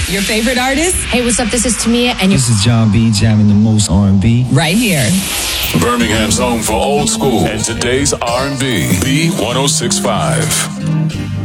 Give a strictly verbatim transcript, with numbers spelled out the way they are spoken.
Your favorite artist? Hey, what's up? This is Tamia, and you're... This is John B. jamming the most R and B. Right here. Birmingham's home for old school and today's R and B. B one oh six point five.